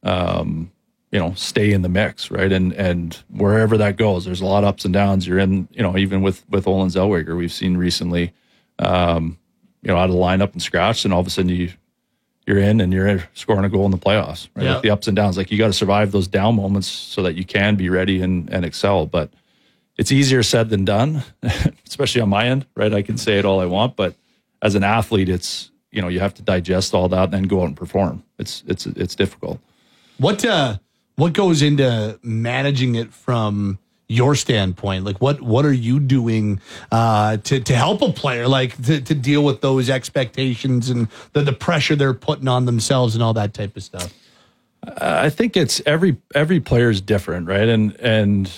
stay in the mix, right? And wherever that goes, there's a lot of ups and downs. You're in, even with Olen Zellweger, we've seen recently, out of the lineup and scratched, and all of a sudden you're in and you're scoring a goal in the playoffs, right? Like the ups and downs, like you got to survive those down moments so that you can be ready and excel. But it's easier said than done, especially on my end, right? I can say it all I want, but as an athlete, it's, you have to digest all that and then go out and perform. It's difficult. What goes into managing it from your standpoint? Like what are you doing to help a player, like to deal with those expectations and the pressure they're putting on themselves and all that type of stuff? I think it's every player is different, right? And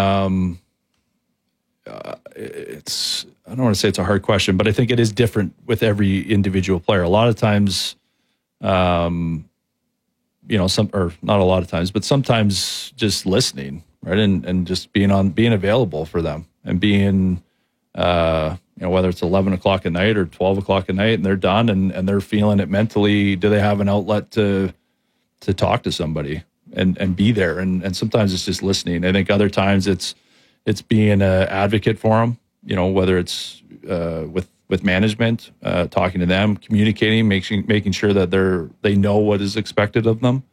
it's, I don't want to say it's a hard question, but I think it is different with every individual player. A lot of times, not a lot of times, but sometimes just listening, right? And just being available for them and being, whether it's 11 o'clock at night or 12 o'clock at night and they're done and they're feeling it mentally. Do they have an outlet to talk to somebody and be there? And sometimes it's just listening. I think other times it's being an advocate for them, whether it's with management, talking to them, communicating, making sure that they know what is expected of them,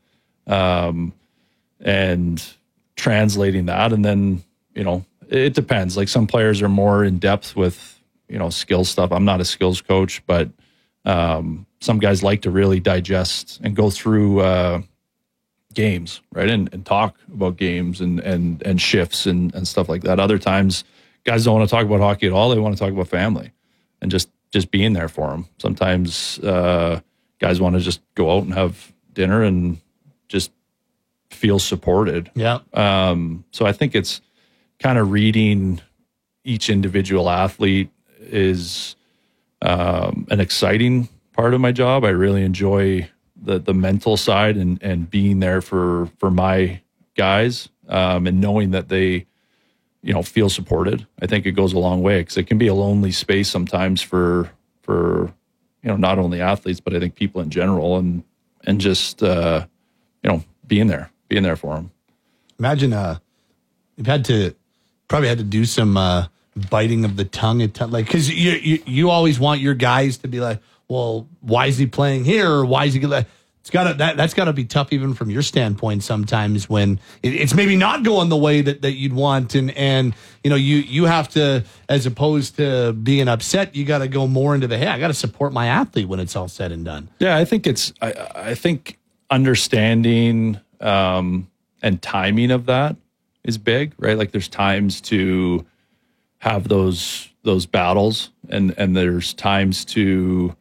and translating that. And then, it depends. Like some players are more in depth with, skill stuff. I'm not a skills coach, but some guys like to really digest and go through games, right? And talk about games and shifts and stuff like that. Other times, guys don't want to talk about hockey at all. They want to talk about family and just being there for them. Sometimes guys want to just go out and have dinner and just feel supported. Yeah. So I think it's kind of reading each individual athlete is an exciting part of my job. I really enjoy the mental side and being there for my guys, and knowing that they, feel supported. I think it goes a long way because it can be a lonely space sometimes for not only athletes, but I think people in general, and just being there for them. Imagine you've probably had to do some biting of the tongue at like, because you always want your guys to be like, well, why is he playing here? Or why is he that's got to be tough even from your standpoint sometimes when it's maybe not going the way that you'd want, and you have to, as opposed to being upset, you got to go more into the, hey, I got to support my athlete when it's all said and done. Yeah, I think I think understanding and timing of that is big, right? Like there's times to have those battles, and there's times to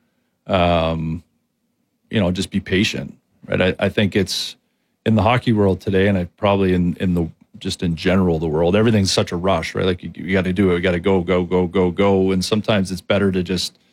just be patient, right? I think it's in the hockey world today, and I probably in the just in general the world, everything's such a rush, right? Like you got to do it, you got to go, and sometimes it's better to just